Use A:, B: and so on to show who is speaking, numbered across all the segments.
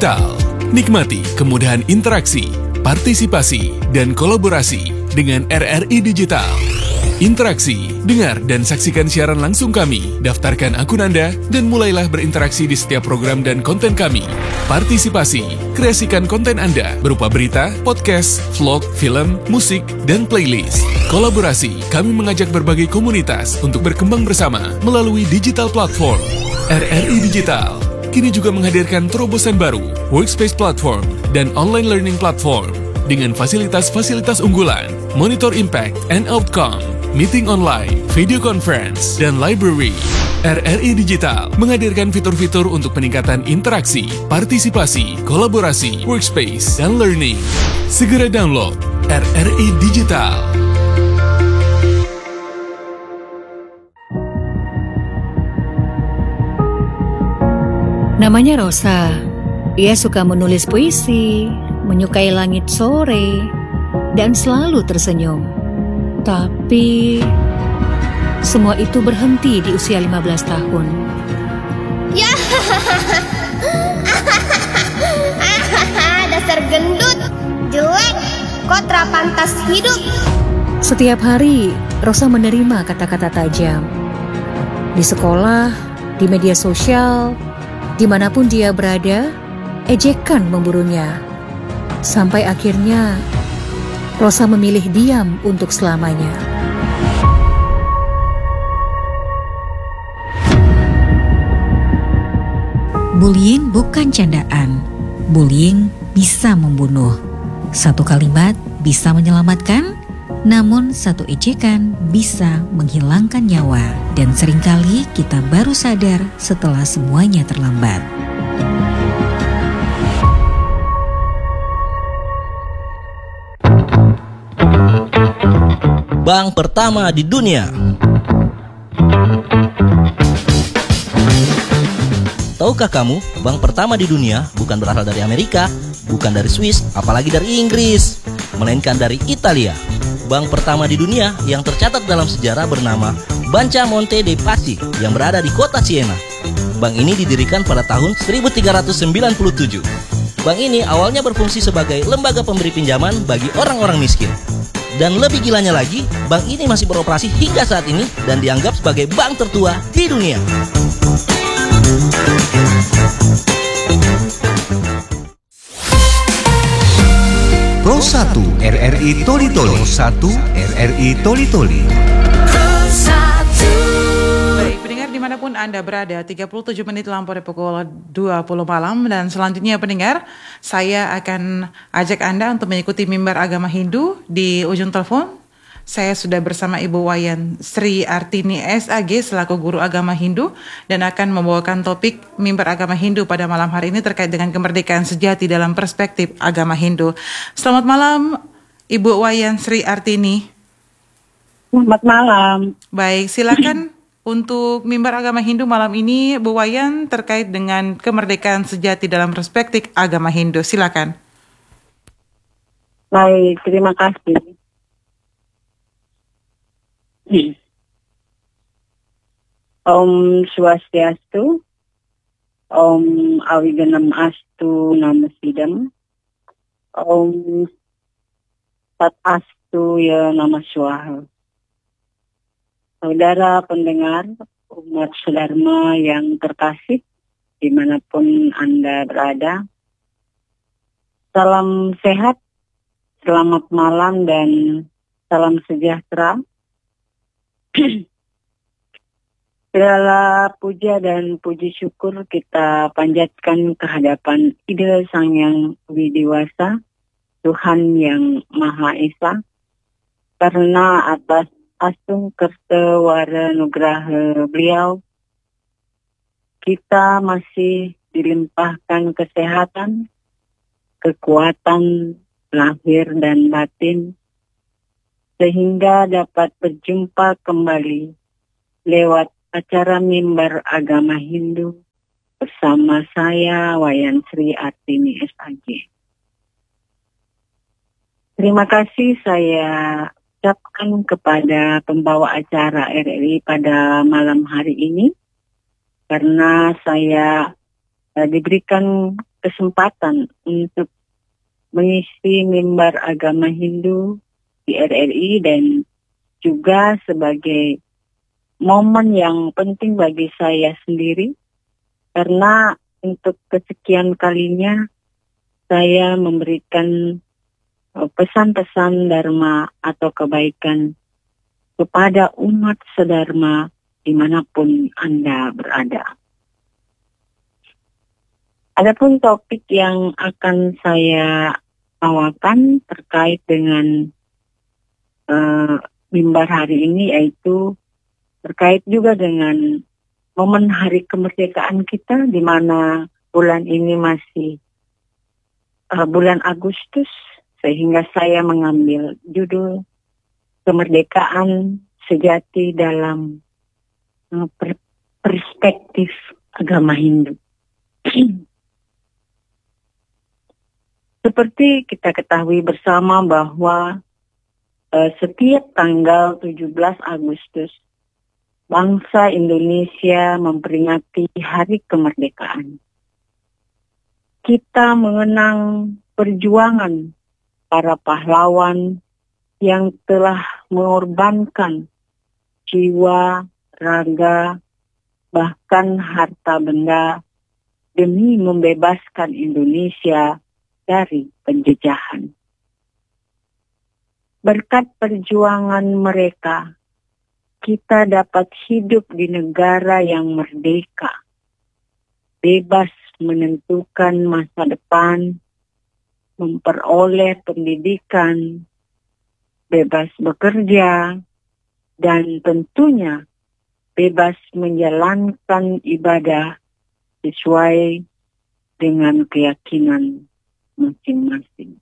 A: Digital. Nikmati kemudahan interaksi, partisipasi, dan kolaborasi dengan RRI Digital. Interaksi, dengar dan saksikan siaran langsung kami, daftarkan akun Anda, dan mulailah berinteraksi di setiap program dan konten kami. Partisipasi, kreasikan konten Anda berupa berita, podcast, vlog, film, musik, dan playlist. Kolaborasi, kami mengajak berbagai komunitas untuk berkembang bersama melalui digital platform. RRI Digital kini juga menghadirkan terobosan baru, workspace platform, dan online learning platform dengan fasilitas-fasilitas unggulan, monitor impact and outcome, meeting online, video conference, dan library. RRI Digital menghadirkan fitur-fitur untuk peningkatan interaksi, partisipasi, kolaborasi, workspace, dan learning. Segera download RRI Digital.
B: Namanya Rosa. Ia suka menulis puisi, menyukai langit sore, dan selalu tersenyum. Tapi semua itu berhenti di usia 15 tahun.
C: Ya, dasar gendut, jelek, kok pantas hidup.
B: Setiap hari, Rosa menerima kata-kata tajam. Di sekolah, di media sosial, dimanapun dia berada, ejekan memburunya. Sampai akhirnya, Rosa memilih diam untuk selamanya.
D: Bullying bukan candaan. Bullying bisa membunuh. Satu kalimat bisa menyelamatkan, namun satu ejekan bisa menghilangkan nyawa. Dan seringkali kita baru sadar setelah semuanya terlambat.
E: Bank pertama di dunia. Tahukah kamu, bank pertama di dunia bukan berasal dari Amerika, bukan dari Swiss, apalagi dari Inggris, melainkan dari Italia. Bank pertama di dunia yang tercatat dalam sejarah bernama Banca Monte dei Paschi yang berada di kota Siena. Bank ini didirikan pada tahun 1397. Bank ini awalnya berfungsi sebagai lembaga pemberi pinjaman bagi orang-orang miskin. Dan lebih gilanya lagi, bank ini masih beroperasi hingga saat ini dan dianggap sebagai bank tertua di dunia.
F: Pro 1 RRI Toli Toli. Pro 1 RRI Toli Toli.
G: Baik, pendengar dimanapun Anda berada, 37 menit lampau dari pukul 20 malam. Dan selanjutnya pendengar, saya akan ajak Anda untuk mengikuti mimbar agama Hindu di ujung telepon. Saya sudah bersama Ibu Wayan Sri Artini SAG selaku guru agama Hindu dan akan membawakan topik mimbar agama Hindu pada malam hari ini terkait dengan kemerdekaan sejati dalam perspektif agama Hindu. Selamat malam Ibu Wayan Sri Artini.
H: Selamat malam.
G: Baik, silakan untuk mimbar agama Hindu malam ini Bu Wayan terkait dengan kemerdekaan sejati dalam perspektif agama Hindu. Silakan.
H: Baik, terima kasih. Om Swastiastu, Om Awiganam Astu Namasidam, Om Tat Astu Ya Nama Swaha. Saudara pendengar, umat Dharma yang terkasih, dimanapun Anda berada, salam sehat, selamat malam, dan salam sejahtera. Segala puja dan puji syukur kita panjatkan kehadapan Ida Sang Yang Widiwasa, Tuhan yang Maha Esa, karena atas asung kerta wara nugraha beliau, kita masih dilimpahkan kesehatan, kekuatan lahir dan batin, sehingga dapat berjumpa kembali lewat acara mimbar agama Hindu bersama saya, Wayan Sri Artini SAG. Terima kasih saya ucapkan kepada pembawa acara RRI pada malam hari ini, karena saya diberikan kesempatan untuk mengisi mimbar agama Hindu di RRI dan juga sebagai momen yang penting bagi saya sendiri karena untuk kesekian kalinya saya memberikan pesan-pesan dharma atau kebaikan kepada umat sedharma dimanapun Anda berada. Adapun topik yang akan saya bawakan terkait dengan mimbar hari ini yaitu terkait juga dengan momen hari kemerdekaan kita di mana bulan ini masih bulan Agustus sehingga saya mengambil judul kemerdekaan sejati dalam perspektif agama Hindu. Seperti kita ketahui bersama bahwa setiap tanggal 17 Agustus bangsa Indonesia memperingati hari kemerdekaan. Kita mengenang perjuangan para pahlawan yang telah mengorbankan jiwa, raga, bahkan harta benda demi membebaskan Indonesia dari penjajahan. Berkat perjuangan mereka, kita dapat hidup di negara yang merdeka, bebas menentukan masa depan, memperoleh pendidikan, bebas bekerja, dan tentunya bebas menjalankan ibadah sesuai dengan keyakinan masing-masing.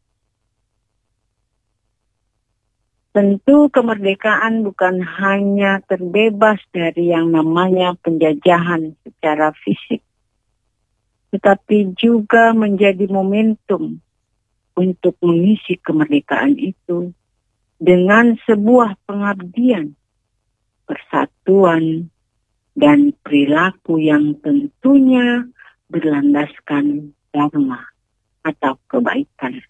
H: Tentu kemerdekaan bukan hanya terbebas dari yang namanya penjajahan secara fisik, tetapi juga menjadi momentum untuk mengisi kemerdekaan itu dengan sebuah pengabdian, persatuan, dan perilaku yang tentunya berlandaskan dharma atau kebaikan.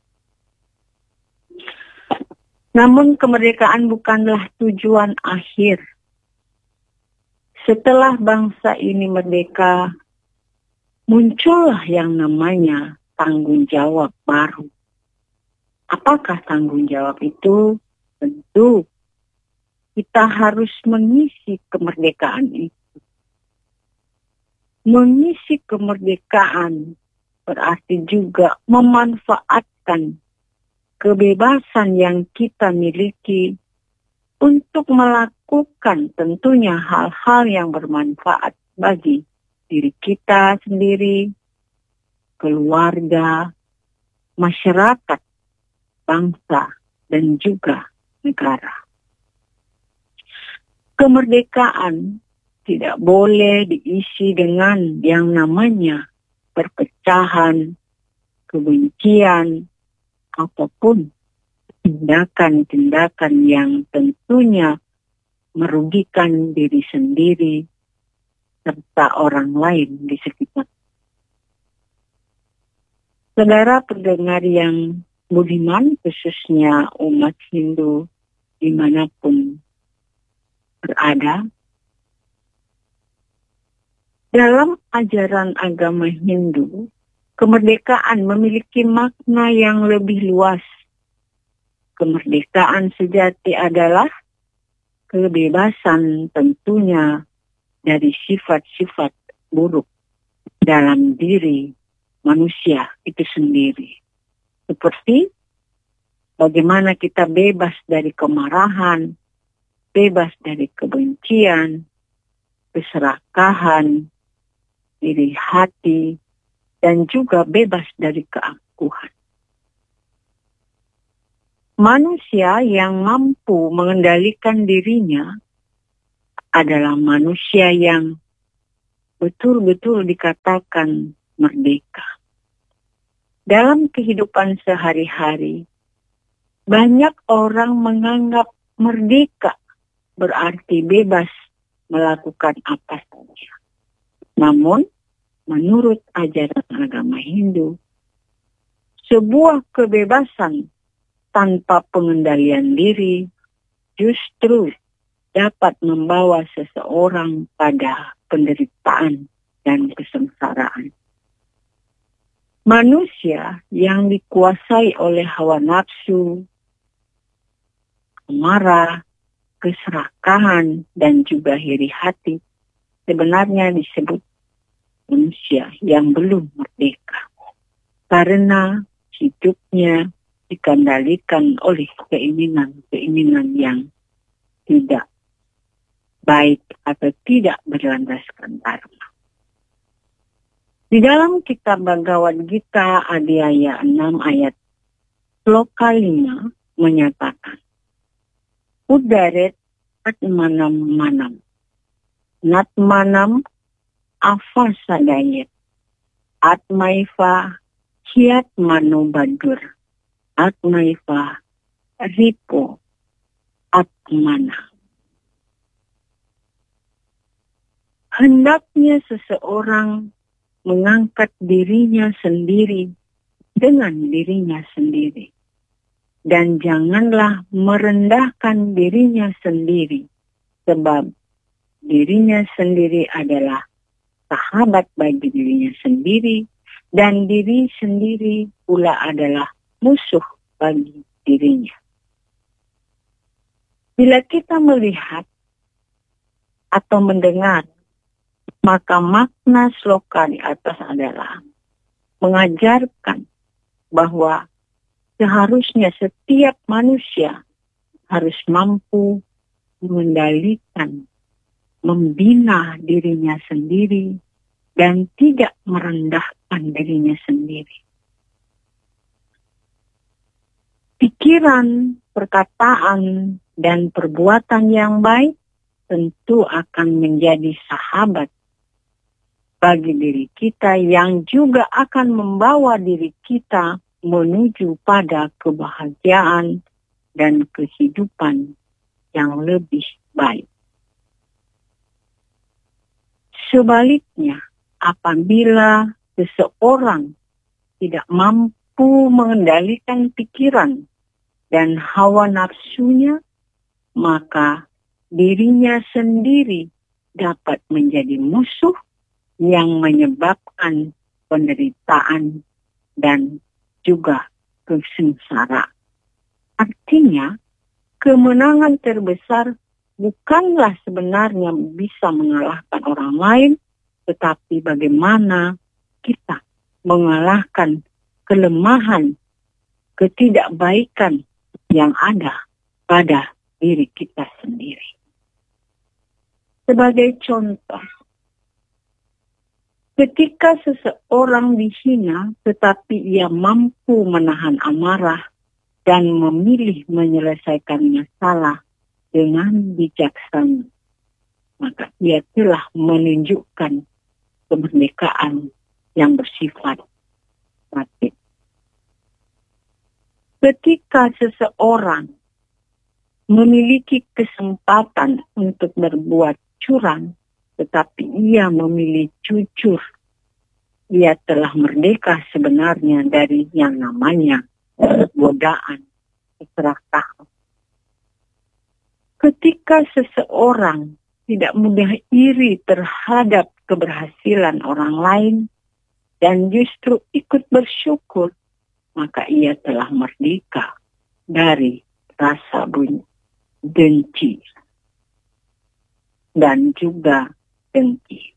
H: Namun kemerdekaan bukanlah tujuan akhir. Setelah bangsa ini merdeka, muncullah yang namanya tanggung jawab baru. Apakah tanggung jawab itu? Tentu kita harus mengisi kemerdekaan itu. Mengisi kemerdekaan berarti juga memanfaatkan kebebasan yang kita miliki untuk melakukan tentunya hal-hal yang bermanfaat bagi diri kita sendiri, keluarga, masyarakat, bangsa, dan juga negara. Kemerdekaan tidak boleh diisi dengan yang namanya perpecahan, kebencian, ataupun tindakan-tindakan yang tentunya merugikan diri sendiri serta orang lain di sekitar. Saudara pendengar yang budiman, khususnya umat Hindu dimanapun berada, dalam ajaran agama Hindu, kemerdekaan memiliki makna yang lebih luas. Kemerdekaan sejati adalah kebebasan tentunya dari sifat-sifat buruk dalam diri manusia itu sendiri. Seperti bagaimana kita bebas dari kemarahan, bebas dari kebencian, keserakahan, iri hati, dan juga bebas dari keangkuhan. Manusia yang mampu mengendalikan dirinya adalah manusia yang betul-betul dikatakan merdeka. Dalam kehidupan sehari-hari, banyak orang menganggap merdeka berarti bebas melakukan apa saja. Namun, menurut ajaran agama Hindu, sebuah kebebasan tanpa pengendalian diri justru dapat membawa seseorang pada penderitaan dan kesengsaraan. Manusia yang dikuasai oleh hawa nafsu, amarah, keserakahan, dan juga iri hati sebenarnya disebut manusia yang belum merdeka. Karena hidupnya dikendalikan oleh keinginan-keinginan yang tidak baik atau tidak berlandaskan dharma. Di dalam kitab Bhagavad Gita Adhyaya 6 ayat Sloka 5 menyatakan, Udaret atmanam manam, natmanam afasadayet, atmaiva hiat manobadur, atmaiva ripo atmana. Hendaknya seseorang mengangkat dirinya sendiri dengan dirinya sendiri. Dan janganlah merendahkan dirinya sendiri. Sebab dirinya sendiri adalah sahabat bagi dirinya sendiri. Dan diri sendiri pula adalah musuh bagi dirinya. Bila kita melihat atau mendengar, maka makna sloka di atas adalah mengajarkan bahwa seharusnya setiap manusia harus mampu mengendalikan, membina dirinya sendiri, dan tidak merendahkan dirinya sendiri. Pikiran, perkataan, dan perbuatan yang baik tentu akan menjadi sahabat bagi diri kita yang juga akan membawa diri kita menuju pada kebahagiaan dan kehidupan yang lebih baik. Sebaliknya, apabila seseorang tidak mampu mengendalikan pikiran dan hawa nafsunya, maka dirinya sendiri dapat menjadi musuh yang menyebabkan penderitaan dan juga kesengsaraan. Artinya, kemenangan terbesar bukanlah sebenarnya bisa mengalahkan orang lain, tetapi bagaimana kita mengalahkan kelemahan, ketidakbaikan yang ada pada diri kita sendiri. Sebagai contoh, ketika seseorang dihina tetapi ia mampu menahan amarah dan memilih menyelesaikan masalah dengan bijaksana, maka ia telah menunjukkan kemerdekaan yang bersifat batin. Ketika seseorang memiliki kesempatan untuk berbuat curang, tetapi ia memilih jujur, ia telah merdeka sebenarnya dari yang namanya godaan, keserakahan. Ketika seseorang tidak mudah iri terhadap keberhasilan orang lain dan justru ikut bersyukur, maka ia telah merdeka dari rasa benci dan juga dengki.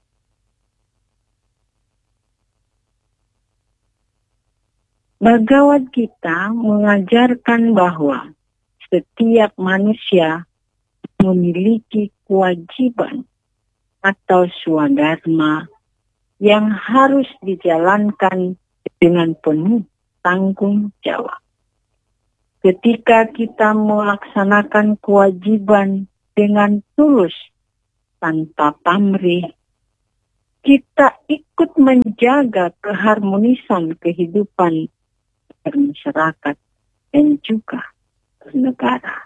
H: Bhagavad Gita mengajarkan bahwa setiap manusia memiliki kewajiban atau swadharma yang harus dijalankan dengan penuh tanggung jawab. Ketika kita melaksanakan kewajiban dengan tulus tanpa pamrih, kita ikut menjaga keharmonisan kehidupan bermasyarakat dan juga negara.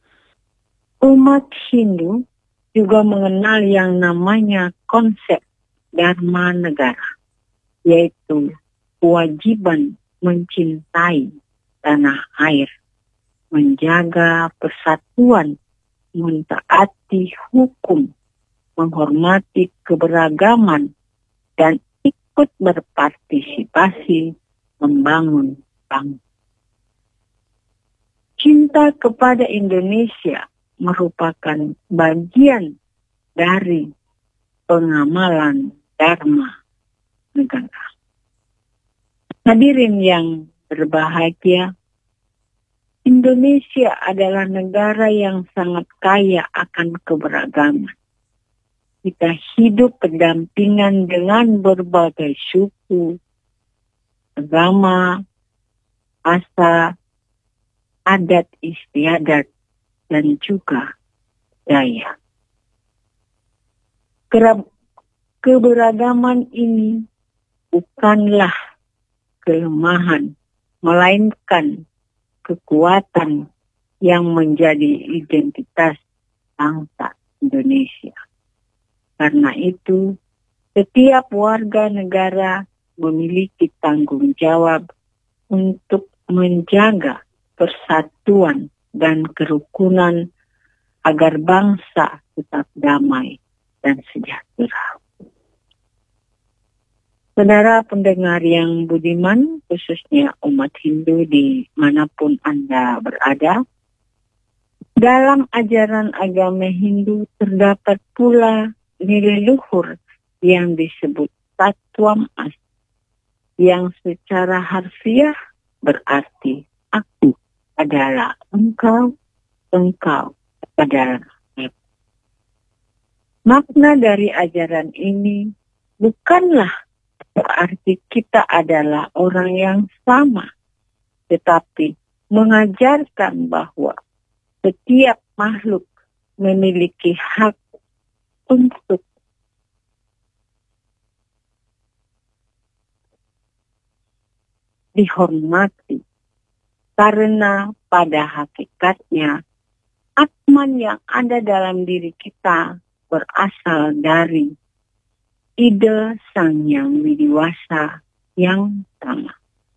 H: Umat Hindu juga mengenal yang namanya konsep dharma negara, yaitu kewajiban mencintai tanah air, menjaga persatuan, mentaati hukum, menghormati keberagaman, dan ikut berpartisipasi membangun bangsa. Cinta kepada Indonesia merupakan bagian dari pengamalan dharma negara. Hadirin yang berbahagia, Indonesia adalah negara yang sangat kaya akan keberagaman. Kita hidup berdampingan dengan berbagai suku, agama, asa, adat istiadat, dan juga daya. Keberagaman ini bukanlah kelemahan, melainkan kekuatan yang menjadi identitas bangsa Indonesia. Karena itu, setiap warga negara memiliki tanggung jawab untuk menjaga persatuan dan kerukunan agar bangsa tetap damai dan sejahtera. Saudara pendengar yang budiman, khususnya umat Hindu dimanapun Anda berada, dalam ajaran agama Hindu terdapat pula nilai luhur yang disebut Tattwam Asi, yang secara harfiah berarti aku adalah engkau, engkau adalah aku. Makna dari ajaran ini bukanlah berarti kita adalah orang yang sama, tetapi mengajarkan bahwa setiap makhluk memiliki hak untuk dihormati, karena pada hakikatnya Atman yang ada dalam diri kita berasal dari ide Sang Yang Widiwasa yang sama.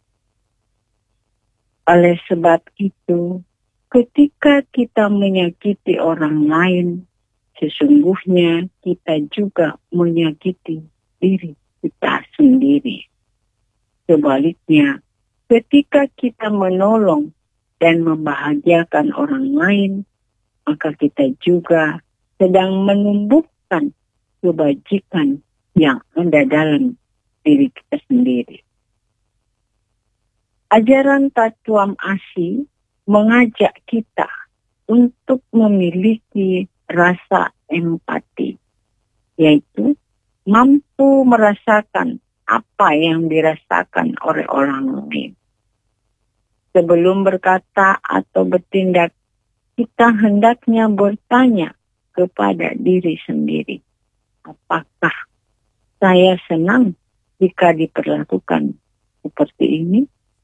H: Oleh sebab itu, ketika kita menyakiti orang lain, sesungguhnya kita juga menyakiti diri kita sendiri. Sebaliknya, ketika kita menolong dan membahagiakan orang lain, maka kita juga sedang menumbuhkan kebajikan yang ada dalam diri kita sendiri. Ajaran Tattwam Asi mengajak kita untuk memiliki rasa empati, yaitu mampu merasakan apa yang dirasakan oleh orang lain. Sebelum berkata atau bertindak, kita hendaknya bertanya kepada diri sendiri, apakah saya senang jika diperlakukan seperti ini?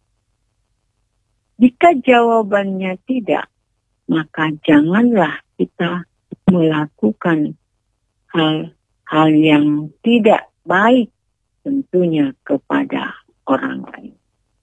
H: Jika jawabannya tidak, maka janganlah kita melakukan hal yang tidak baik tentunya kepada orang lain.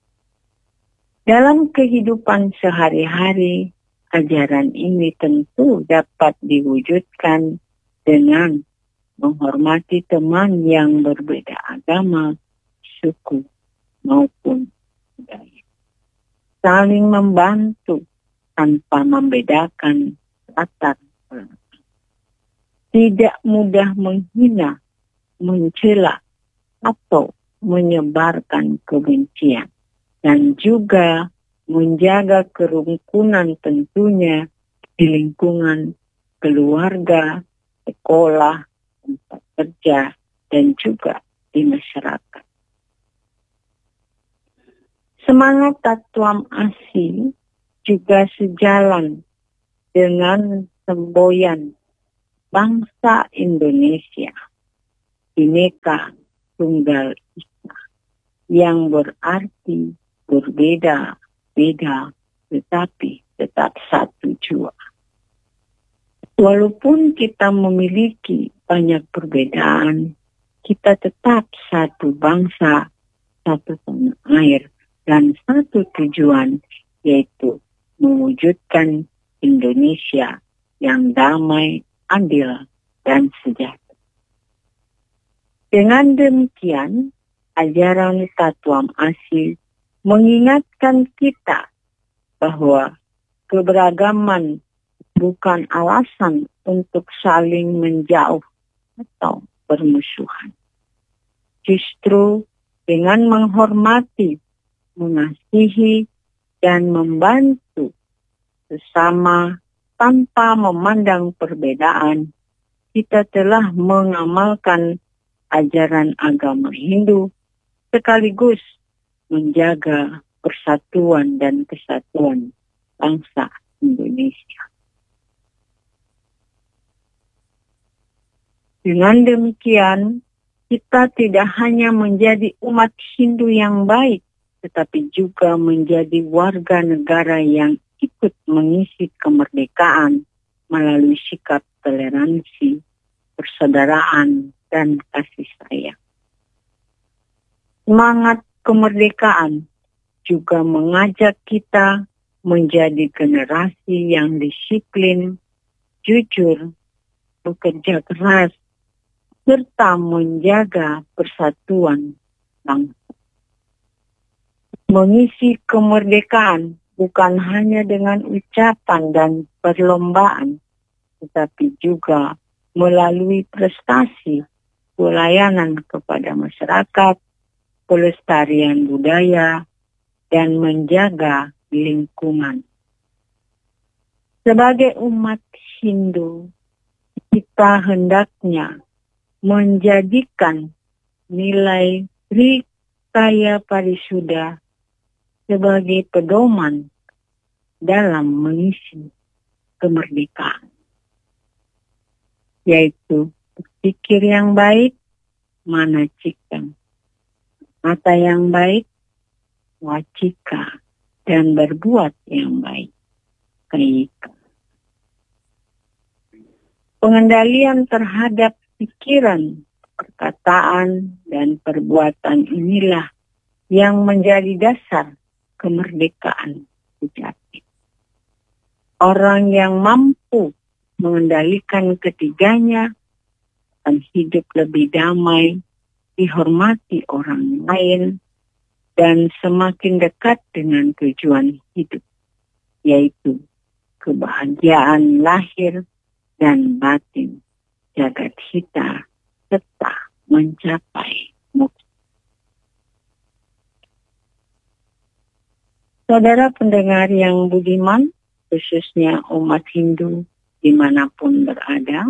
H: Dalam kehidupan sehari-hari, ajaran ini tentu dapat diwujudkan dengan menghormati teman yang berbeda agama, suku, maupun budaya. Saling membantu tanpa membedakan latar belakang. Tidak mudah menghina, mencela, atau menyebarkan kebencian. Dan juga menjaga kerukunan tentunya di lingkungan keluarga, sekolah, tempat kerja, dan juga di masyarakat. Semangat Tattwam Asi juga sejalan dengan semboyan bangsa Indonesia, Bhinneka Tunggal Ika, yang berarti berbeda-beda tetapi tetap satu jua. Walaupun kita memiliki banyak perbedaan, kita tetap satu bangsa, satu tanah air, dan satu tujuan, yaitu mewujudkan Indonesia yang damai, adil, dan sejahtera. Dengan demikian, ajaran Tatuam Asi mengingatkan kita bahwa keberagaman bukan alasan untuk saling menjauh atau bermusuhan. Justru dengan menghormati, mengasihi, dan membantu sesama tanpa memandang perbedaan, kita telah mengamalkan ajaran agama Hindu sekaligus menjaga persatuan dan kesatuan bangsa Indonesia. Dengan demikian, kita tidak hanya menjadi umat Hindu yang baik, tetapi juga menjadi warga negara yang ikut mengisi kemerdekaan melalui sikap toleransi, persaudaraan, dan kasih sayang. Semangat kemerdekaan juga mengajak kita menjadi generasi yang disiplin, jujur, bekerja keras, serta menjaga persatuan bangsa. Mengisi kemerdekaan bukan hanya dengan ucapan dan perlombaan, tetapi juga melalui prestasi, pelayanan kepada masyarakat, pelestarian budaya, dan menjaga lingkungan. Sebagai umat Hindu, kita hendaknya menjadikan nilai Trikaya Parisuddha sebagai pedoman dalam mengisi kemerdekaan, yaitu berpikir yang baik, manacika, mata yang baik, wacika, dan berbuat yang baik, kaika. Pengendalian terhadap pikiran, perkataan, dan perbuatan inilah yang menjadi dasar kemerdekaan sejati. Orang yang mampu mengendalikan ketiganya akan hidup lebih damai, dihormati orang lain, dan semakin dekat dengan tujuan hidup, yaitu kebahagiaan lahir dan batin, jagat hita, serta mencapai moksha. Saudara pendengar yang budiman, khususnya umat Hindu dimanapun berada,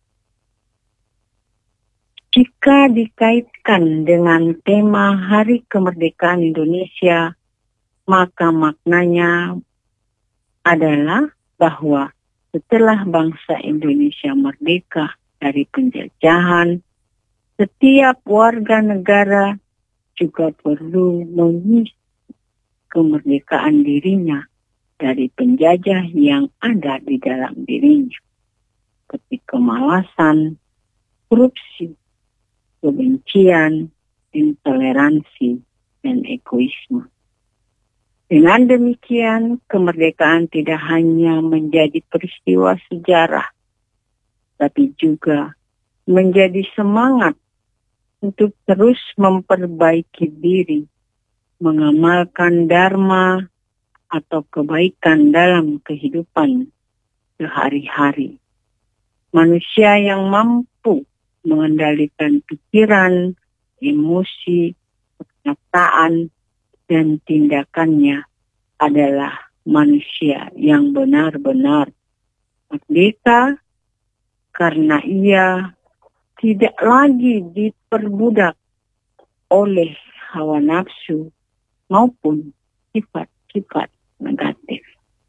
H: jika dikaitkan dengan tema Hari Kemerdekaan Indonesia, maka maknanya adalah bahwa setelah bangsa Indonesia merdeka dari penjajahan, setiap warga negara juga perlu mengisi kemerdekaan dirinya dari penjajah yang ada di dalam dirinya, seperti kemalasan, korupsi, kebencian, intoleransi, dan egoisme. Dengan demikian, kemerdekaan tidak hanya menjadi peristiwa sejarah, tapi juga menjadi semangat untuk terus memperbaiki diri, mengamalkan dharma atau kebaikan dalam kehidupan sehari-hari. Manusia yang mampu mengendalikan pikiran, emosi, perkataan, dan tindakannya adalah manusia yang benar-benar merdeka karena ia tidak lagi diperbudak oleh hawa nafsu maupun sifat-sifat negatif.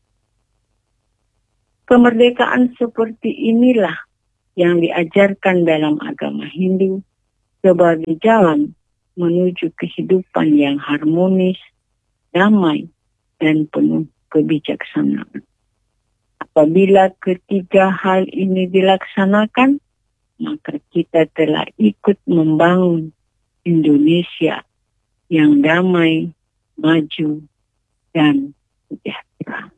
H: Kemerdekaan seperti inilah yang diajarkan dalam agama Hindu sebagai jalan menuju kehidupan yang harmonis, damai, dan penuh kebijaksanaan. Apabila ketiga hal ini dilaksanakan, maka kita telah ikut membangun Indonesia yang damai, maju, dan sejahtera.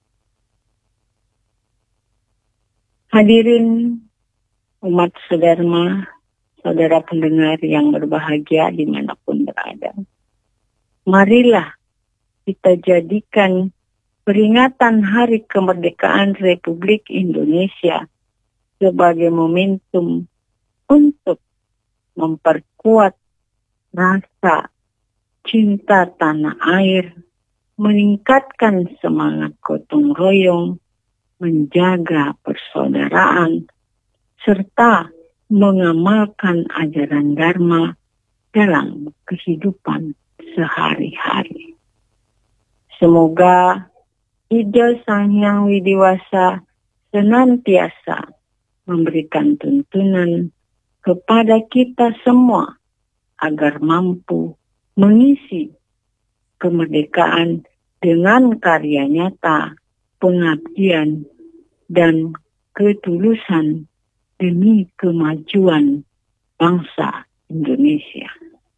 H: Hadirin umat sedharma, saudara pendengar yang berbahagia dimanapun berada. Marilah kita jadikan peringatan Hari Kemerdekaan Republik Indonesia sebagai momentum untuk memperkuat rasa cinta tanah air, meningkatkan semangat gotong royong, menjaga persaudaraan, serta mengamalkan ajaran Dharma dalam kehidupan sehari-hari. Semoga Ida Sang Hyang Widiwasa senantiasa memberikan tuntunan kepada kita semua agar mampu mengisi kemerdekaan dengan karya nyata, pengabdian, dan ketulusan demi kemajuan bangsa Indonesia.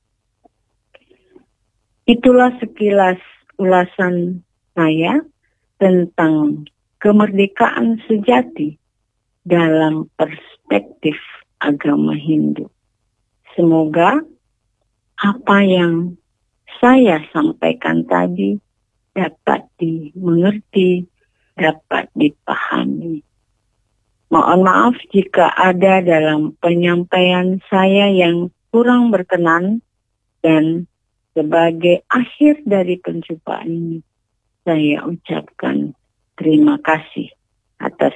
H: Itulah sekilas ulasan saya tentang kemerdekaan sejati dalam perspektif agama Hindu. Semoga apa yang saya sampaikan tadi dapat dimengerti, dapat dipahami. Mohon maaf jika ada dalam penyampaian saya yang kurang berkenan, dan sebagai akhir dari perjumpaan ini, saya ucapkan terima kasih atas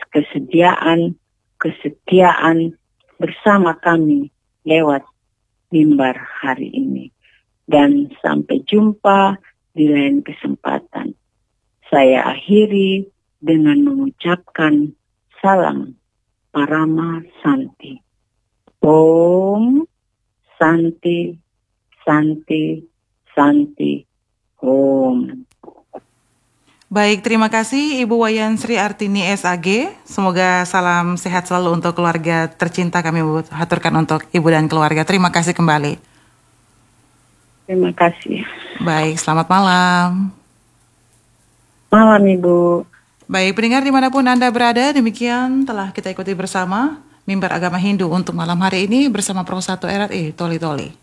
H: kesetiaan bersama kami lewat mimbar hari ini. Dan sampai jumpa di lain kesempatan. Saya akhiri dengan mengucapkan salam Parama Santi. Om Santi, Santi, Santi, Om.
G: Baik, terima kasih Ibu Wayan Sri Artini SAG. Semoga salam sehat selalu untuk keluarga tercinta kami haturkan untuk Ibu dan keluarga. Terima kasih kembali.
H: Terima kasih.
G: Baik, selamat malam.
H: Malam Ibu.
G: Baik, pendengar dimanapun Anda berada, demikian telah kita ikuti bersama Mimbar Agama Hindu untuk malam hari ini bersama Pro 1 RRI Toli Toli.